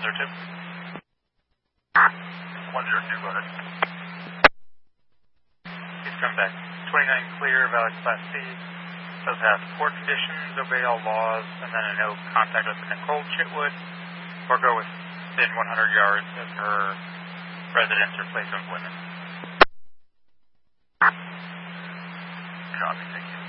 102. 102, go ahead. He's coming back. 29 clear, valid Class C. Does have poor conditions, obey all laws, and then a no contact with Nicole Chitwood, or go within 100 yards of her residence or place of employment. Copy, thank you.